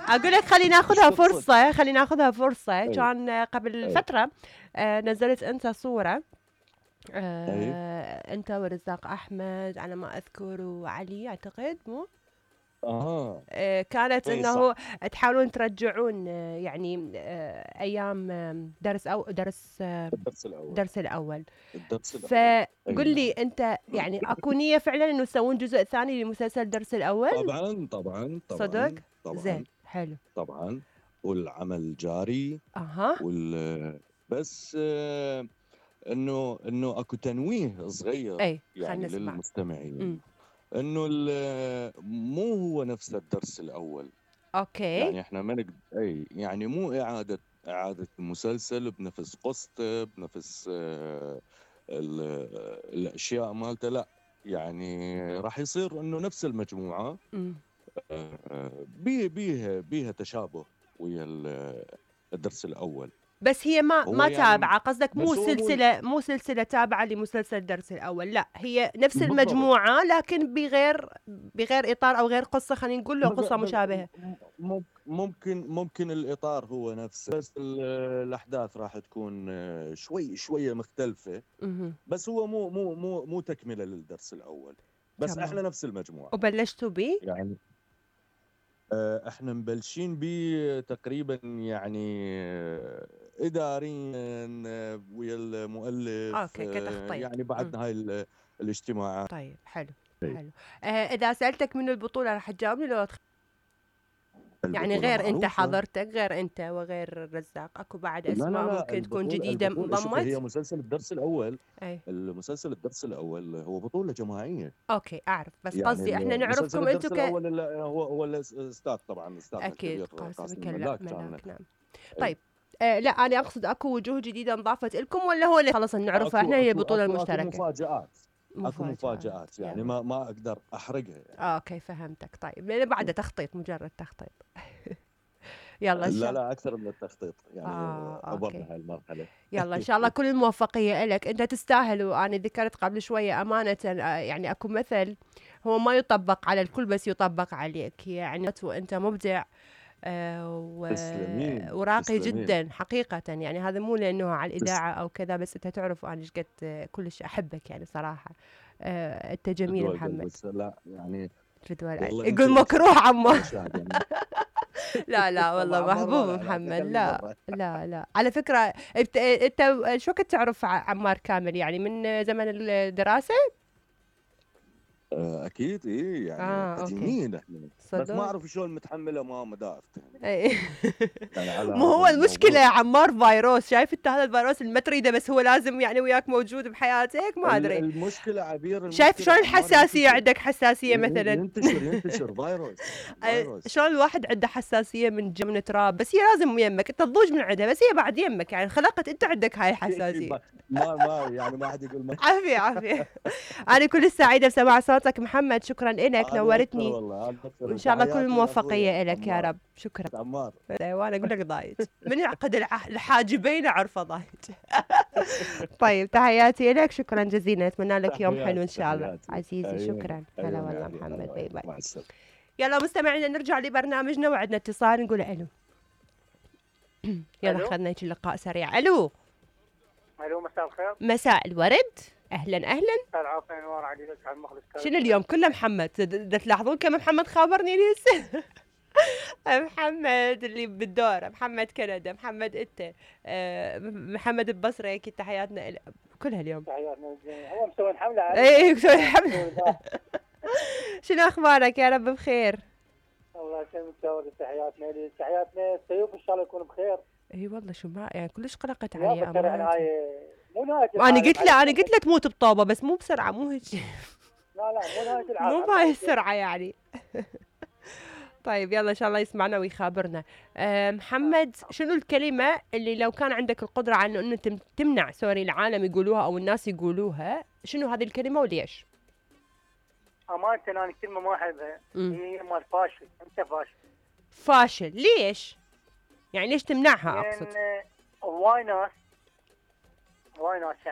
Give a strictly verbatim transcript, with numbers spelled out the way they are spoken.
اقول لك خلي ناخذها مش تقصد. فرصه خلي ناخذها فرصه أي. كان قبل أي. فتره آه، نزلت انت صوره أي. آه، انت ورزاق احمد على ما اذكر وعلي اعتقد مو اها. آه، كانت اي صح. انه تحاولون ترجعون آه، يعني آه، ايام آه، درس او درس آه، الدرس الاول. درس الاول. الدرس الاول. اي فقل لي نعم. انت يعني اكو نيه فعلا انه يسوون جزء ثاني لمسلسل درس الاول؟ طبعا طبعا صدق؟ طبعا زين طبعا حلو. طبعا. والعمل جاري. اها. وال بس آه، انه انه اكو تنويه صغير اي خلينا يعني نسمع. للمستمعين، امم انه ال- مو هو نفس الدرس الاول. اوكي. يعني احنا ما نقدر، اي يعني مو اعاده اعاده المسلسل بنفس قصته بنفس آه، ال- الاشياء مالته، لا. يعني راح يصير انه نفس المجموعه امم آه، بيه بيه بيها تشابه ويا ال- الدرس الاول. بس هي ما هو ما يعني تابعة، قصدك مو بس هو مو سلسلة مو سلسلة تابعة لمسلسل درس الأول، لا هي نفس بالضبط. المجموعة لكن بغير بغير إطار أو غير قصة، خلينا نقول له بغ- قصة بغ- مشابهة. مم- ممكن ممكن الإطار هو نفسه، بس ال- الأحداث راح تكون آه، شوي شوية مختلفة. اها. بس هو مو مو مو مو تكملة للدرس الأول. بس تمام. احنا نفس المجموعة وبلشتوا بيه؟ يعني. آه، احنا مبلشين بيه تقريبا يعني آه، إداريا آه، ويا المؤلف اوكي آه، كتخطيط. يعني امم بعدنا هاي ال- الاجتماعات. طيب حلو. حلو. آه إذا سألتك من البطولة راح تجاوبني لو تخ... يعني البطولة غير أنت معروفة. حضرتك، غير أنت وغير الرزاق، أكو بعد لا لا أسماء لا، ممكن تكون البطولة جديدة البطولة شوفي، هي انضمت؟ مسلسل الدرس الأول. أي. المسلسل الدرس الأول هو بطولة جماعية. اوكي اعرف، بس يعني قصدي احنا المسلسل نعرفكم انتو الدرس ك... الأول اللي هو هو الأستاذ، طبعا أستاذنا اكيد الكبير قاسم قاسم كلا الملاك كان. ملاك نعم. أي. طيب آه لا انا اقصد اكو وجوه جديده انضافت لكم ولا هو اللي خلص نعرفه أكو احنا هي أكو البطوله أكو أكو المشتركه؟ مفاجآت. أكو مفاجآت. مفاجآت يعني يلا. ما ما أقدر أحرقها يعني. آه اوكي فهمتك. طيب لان بعد تخطيط، مجرد تخطيط. يلا ان لا شاء لا، أكثر من التخطيط يعني. اه عبرنا اوكي. هاي المرحلة. يلا ان شاء الله كل الموفقيه لك، انت تستاهل. وانا ذكرت قبل شويه امانه آه، يعني اكو مثل هو ما يطبق على الكل بس يطبق عليك، يعني وانت مبدع آه، و- تسلمين وراقي تسلمين. جدا حقيقة. يعني هذا مو لأنه على تس الإذاعة أو كذا، بس أنت تعرف أنا إيش قد آه، كلش أحبك يعني صراحة. آه، أنت جميل فدوى قلب، محمد. بس لا يعني. فدوى والله انت يقول اللي مكروه تشرفين عمو. مشاهد يعني. لا لا مع والله عمار محبوب ولا لا محمد. تخلي لا برا. لا لا على فكرة انت انت شو كنت تعرف ع- عمار كامل يعني من زمن الدراسة؟ آه، اكيد ايه يعني اه اوكي. قديمين احنا. بس ما صدق. اعرف شلون متحمله ما مدافتهم أي. يعني على مو هذا هو المشكلة الموضوع. يا عمار فيروس، شايف انت هذا الفيروس اللي ما تريده بس هو لازم يعني وياك موجود بحياتك، ما ال- ادري. المشكله عبير، شايف المشكله شلون عمار الحساسية، ينتشر. عندك حساسية ي- مثلا. ينتشر ينتشر فيروس أي، فيروس. شلون الواحد عنده حساسية من جو من تراب، بس هي لازم يمك انت تضوج من عندها، بس هي بعد يمك يعني خلقت انت عندك هاي الحساسية. ما ما ما- يعني ما حد يقول ما. عافية عافية. أنا كل سعيدة بسماع صوتك محمد، شكرا إلك انا اكثر نورتني. والله، انا وإن اكثر. شاء الله كل تحياتي الموفقية لاخويا إلك يا عمار. رب. شكرا. عمار. وانا اقول لك ضايج من يعقد الح- الحاجبين اعرفه ضايج. طيب تحياتي لك، شكرا جزيلا، اتمنى لك يوم حلو ان تحياتي شاء الله تحياتي عزيزي. عيوني شكرا. هلا عيوني والله علي، هلا محمد، باي وعيوني، باي. مع السلامه. يلا مستمعينا نرجع لبرنامجنا، وعندنا اتصال نقول الو. يلا الو اخذنا هيك اللقاء سريع. الو. الو مساء الخير. مساء الورد. اهلا اهلا. العافيه انوار عليك على المخلص. شنو اليوم كله محمد؟ دا تلاحظون كم محمد خابرني لسه. محمد اللي بالدور، محمد كندا، محمد انت آه، محمد البصري، اكيد تحياتنا إل- كلها اليوم. تحياتنا للجميع. هو مسوي حمله عليك. اي مسوي حمله. شنو اخبارك؟ يا رب بخير. الله يسلمك تسوي. تحياتنا لي تحياتنا سيوف ان شاء الله يكون بخير. اي والله شو ما يعني كلش قلقت يا علي بكر احنا امانه. هاي مو نهايه انا العالم. قلت له انا قلت لك موت بطوبه بس مو بسرعه، مو هيك. لا لا مو نهايه العالم. مو بهاي السرعه يعني. طيب يلا ان شاء الله يسمعنا ويخابرنا. أه محمد، شنو الكلمه اللي لو كان عندك القدره على انه تم- تمنع سوري العالم يقولوها او الناس يقولوها، شنو هذه الكلمه وليش؟ امانه انا كلمه ما احبها مم. هي مال فاشل. انت فاشل. فاشل ليش؟ يعني ليش تمنعها اقصد؟ لان هواي ناس هواي ناس